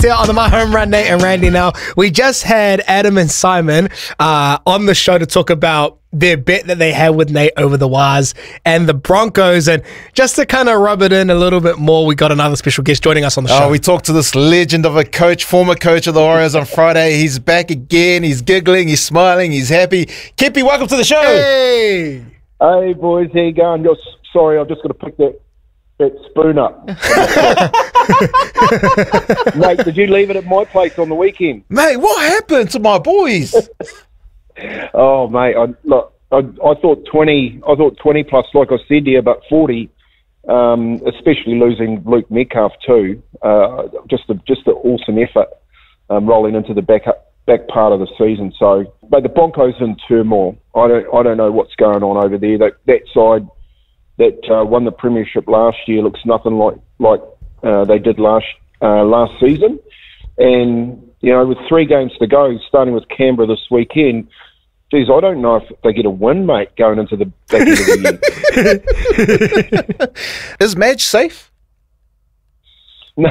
Here on the My Home Run, Nate and Randy. Now, we just had Adam and Simon on the show to talk about their bet that they had with Nate over the Waz and the Broncos. And just to kind of rub it in a little bit more, we got another special guest joining us on the show. We talked to this legend of a coach, former coach of the Warriors on Friday. He's back again. He's giggling, he's smiling, he's happy. Kippy, welcome to the show. Hey! Hey, boys, how you going? Sorry, I've just got to pick that spoon up. Mate, did you leave it at my place on the weekend? Mate, what happened to my boys? Oh, mate, I thought 20. I thought 20 plus, like I said to you, about 40. Especially losing Luke Metcalf too. Just an awesome effort rolling into the back part of the season. So, but the Broncos in turmoil. I don't know what's going on over there. That side that won the premiership last year looks nothing like they did last season. And you know, with 3 games to go, starting with Canberra this weekend, geez, I don't know if they get a win, mate, going into the back end of the year. Is Madge safe? No,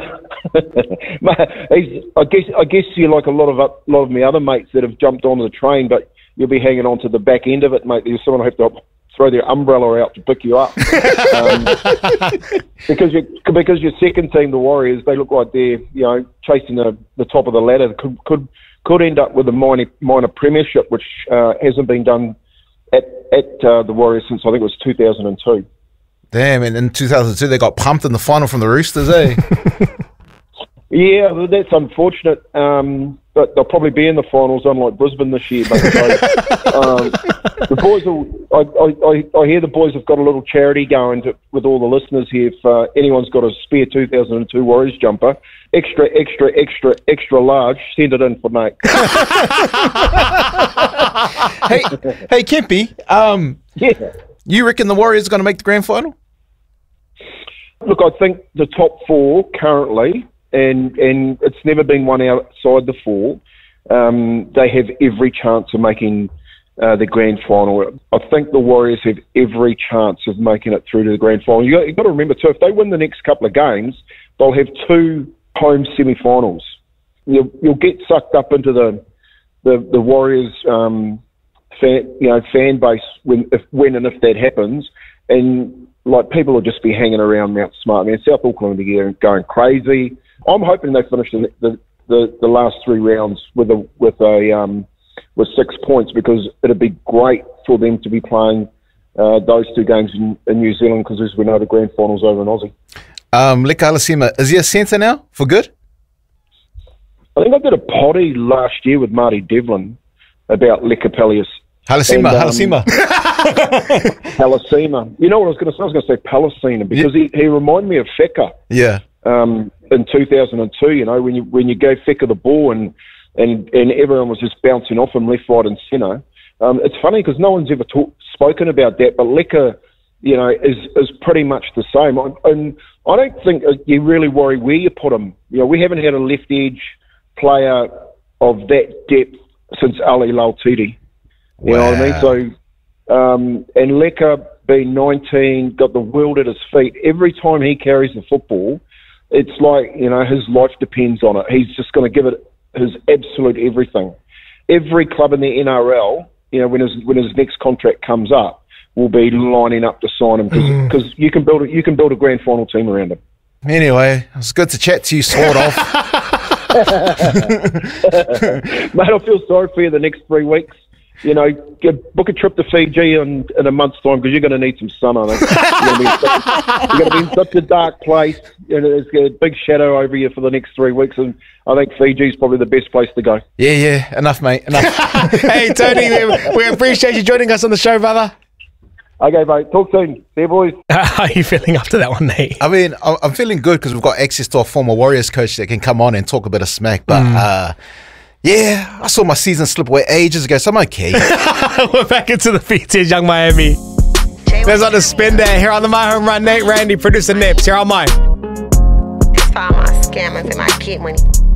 I guess you're like a lot of my other mates that have jumped onto the train, but you'll be hanging on to the back end of it, mate. There's someone who have to throw their umbrella out to pick you up. Because your second team, the Warriors, they look like they're chasing the top of the ladder. Could end up with a minor premiership, which hasn't been done at the Warriors since I think it was 2002. Damn, and in 2002 they got pumped in the final from the Roosters, eh? Yeah, well, that's unfortunate. But they'll probably be in the finals, unlike Brisbane this year. But the boys I hear the boys have got a little charity going with all the listeners here. If anyone's got a spare 2002 Warriors jumper, extra large, send it in for Nate. Hey, Kempy. Yeah. You reckon the Warriors are going to make the grand final? Look, I think the top 4 currently, and it's never been one outside the 4, they have every chance of making the grand final. I think the Warriors have every chance of making it through to the grand final. You've got to remember too, if they win the next couple of games, they'll have 2 home semi-finals. You'll get sucked up into the Warriors fan base when and if that happens, and like people will just be hanging around Mount Smart. I mean, South Auckland will be going crazy. I'm hoping they finish the last 3 rounds with 6 points, because it'd be great for them to be playing those 2 games in New Zealand, because as we know, the grand final's over in Aussie. Leka Halasima, is he a centre now for good? I think I did a potty last year with Marty Devlin about Leka Halasima. Halasima. You know what I was going to say? I was going to say Palestina, because he reminded me of Feka. Yeah. In 2002, when you gave Feka the ball and everyone was just bouncing off him left, right, and centre. It's funny because no one's ever spoken about that, but Leka, is pretty much the same. And I don't think you really worry where you put him. We haven't had a left edge player of that depth since Ali Lautiti. You know what I mean? So, and Leka, being 19, got the world at his feet. Every time he carries the football, it's like, his life depends on it. He's just going to give it his absolute everything. Every club in the NRL, when his next contract comes up, will be lining up to sign him, because you can build a grand final team around him. Anyway, it's good to chat to you, sort of. Mate, I feel sorry for you the next 3 weeks. Book a trip to Fiji in a month's time, because you're going to need some sun on it. You're going to be in such a dark place, and there's a big shadow over you for the next 3 weeks, and I think Fiji's probably the best place to go. Yeah, enough, mate, enough. Hey, Tony, we appreciate you joining us on the show, brother. Okay, mate. Talk soon. See you, boys. How are you feeling after that one, Nate? I mean, I'm feeling good because we've got access to a former Warriors coach that can come on and talk a bit of smack, but... yeah, I saw my season slip away ages ago, so I'm okay. We're back into the features, Young Miami. There's on the spin there here on the My Home Run. Nate, Randy, producer Nips, here on mine. It's all my scammers and my kid money.